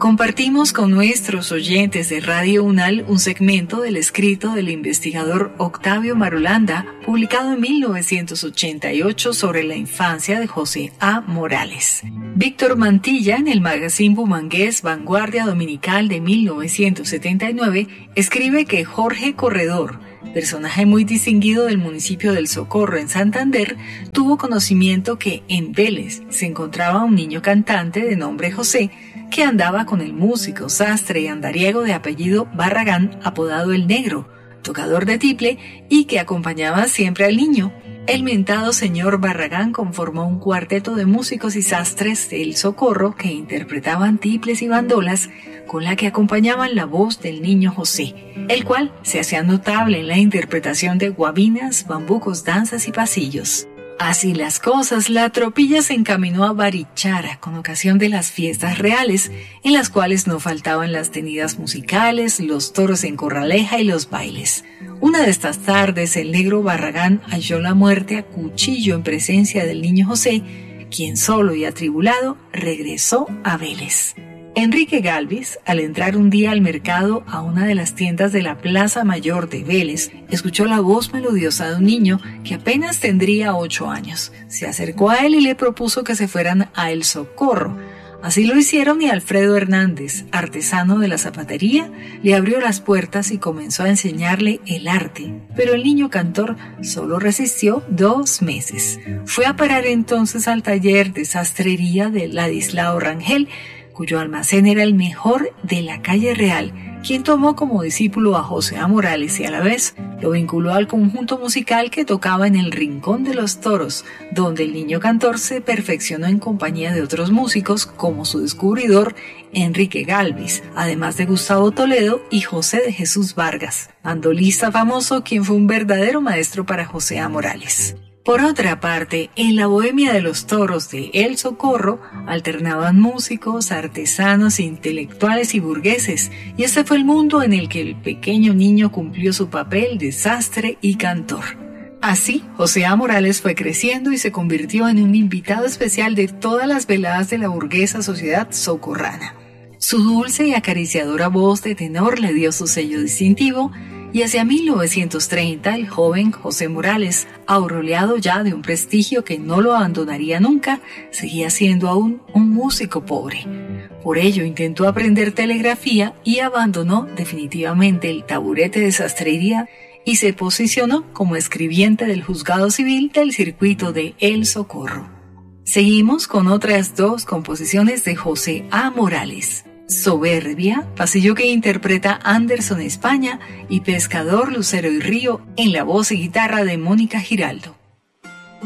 Compartimos con nuestros oyentes de Radio UNAL un segmento del escrito del investigador Octavio Marulanda, publicado en 1988 sobre la infancia de José A. Morales. Víctor Mantilla, en el magazine bumangués Vanguardia Dominical de 1979, escribe que Jorge Corredor, personaje muy distinguido del municipio del Socorro en Santander, tuvo conocimiento que en Vélez se encontraba un niño cantante de nombre José, que andaba con el músico, sastre y andariego de apellido Barragán, apodado El Negro, tocador de tiple, y que acompañaba siempre al niño. El mentado señor Barragán conformó un cuarteto de músicos y sastres del Socorro que interpretaban tiples y bandolas, con la que acompañaban la voz del niño José, el cual se hacía notable en la interpretación de guabinas, bambucos, danzas y pasillos. Así las cosas, la tropilla se encaminó a Barichara con ocasión de las fiestas reales, en las cuales no faltaban las tenidas musicales, los toros en corraleja y los bailes. Una de estas tardes, el negro Barragán halló la muerte a cuchillo en presencia del niño José, quien solo y atribulado regresó a Vélez. Enrique Galvis, al entrar un día al mercado a una de las tiendas de la Plaza Mayor de Vélez, escuchó la voz melodiosa de un niño que apenas tendría 8 años. Se acercó a él y le propuso que se fueran a El Socorro. Así lo hicieron y Alfredo Hernández, artesano de la zapatería, le abrió las puertas y comenzó a enseñarle el arte. Pero el niño cantor solo resistió 2 meses. Fue a parar entonces al taller de sastrería de Ladislao Rangel, cuyo almacén era el mejor de la calle Real, quien tomó como discípulo a José A. Morales y a la vez lo vinculó al conjunto musical que tocaba en el Rincón de los Toros, donde el niño cantor se perfeccionó en compañía de otros músicos como su descubridor Enrique Galvis, además de Gustavo Toledo y José de Jesús Vargas, bandolista famoso quien fue un verdadero maestro para José A. Morales. Por otra parte, en la bohemia de los toros de El Socorro alternaban músicos, artesanos, intelectuales y burgueses, y este fue el mundo en el que el pequeño niño cumplió su papel de sastre y cantor. Así, José A. Morales fue creciendo y se convirtió en un invitado especial de todas las veladas de la burguesa sociedad socorrana. Su dulce y acariciadora voz de tenor le dio su sello distintivo, y hacia 1930 el joven José Morales, aureolado ya de un prestigio que no lo abandonaría nunca, seguía siendo aún un músico pobre. Por ello intentó aprender telegrafía y abandonó definitivamente el taburete de sastrería y se posicionó como escribiente del juzgado civil del circuito de El Socorro. Seguimos con otras 2 composiciones de José A. Morales. Soberbia, pasillo que interpreta Anderson España, y Pescador, Lucero y Río en la voz y guitarra de Mónica Giraldo.